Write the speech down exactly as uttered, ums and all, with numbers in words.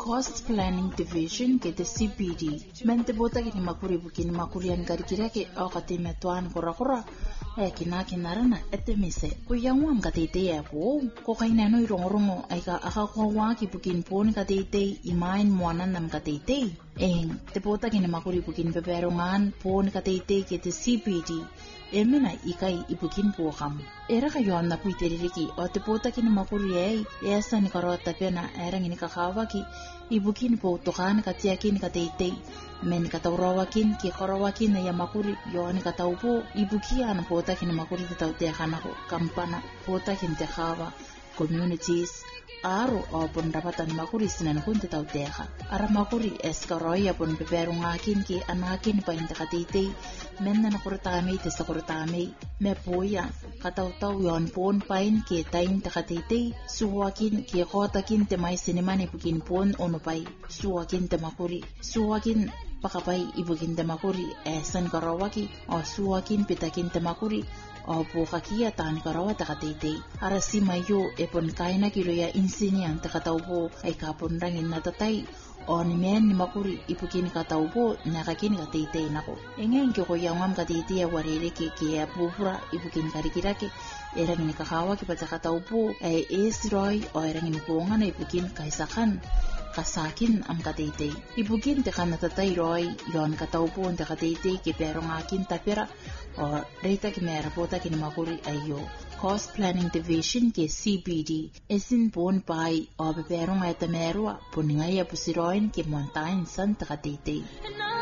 Cost Planning Division ke te C P D. Men te bota ki ni makuri buki ni makuri an karikira ke au kate me tuan kora kora. E kina kinarana ete mise. Ko yangwam ka te te e po. Ko kaina no i rongorongo ai ka aka ko wa ki buki ni poni ka te te i main moana nam ka te te. Eng te bota ki ni makuri buki ni peperongan poni ka te te ke te C P D. E mina ikai ibukin po kam. Era ka yon na pui teririki o te pota ki ni makuri ei e asa ni karota pena era ngini kakawa ki ibukin po tokan ka tia ki ni ka teitei men ka taurawa kin ki karawa kin na ya makuri yo ni ka taupo ibukia na pota ki ni makuri te tau te kanako kampana pota ki ni te kawa communities aro o pon dapatan makuri sinan kun te tau teha ara makuri eskaroya pon peperunga kin ki anakin pa inte katitei men na kurtame te sakurtame me poya katau tau yon pon pain ki tain te katitei suwakin ki kotakin te mai sinemane pukin pon ono pai suwakin te makuri suwakin pakapai ibukin te makuri esan karawaki o suwakin pitakin te makuri o po kakia tani karawa ta katete ara si mayo e pon kaina kilo ya insini ang ta kataupo ay kapon rangin na tatay o ni men ni makuri ipukin kataupo na kakini katete nako engen ki ko yangam katete ya warere ki ki ya pupura ipukin karikirake erang ni kakawa ki pata kataupo ay esroy o erang ni kuonga na ipukin kaisakan kasakin ang katete ipukin te kanatatay roy yon kataupo ang katete ki pero ngakin tapira o reta ki mera pota ki ni makuri ayo Cost Planning Division ke C B D esin bon pai o beperong ay tamerua puninga ya pusiroin ki montagne santa katete